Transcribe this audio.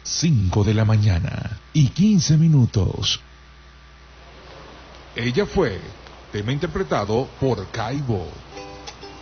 5 de la mañana y 15 minutos. Ella fue tema interpretado por Kaibo.